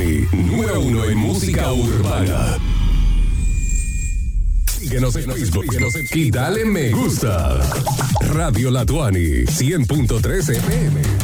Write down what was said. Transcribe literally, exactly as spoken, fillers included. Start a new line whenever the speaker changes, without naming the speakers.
Latuani, número uno en música urbana. Síguenos en Facebook y dale me gusta. Radio Latuani, cien punto tres F M.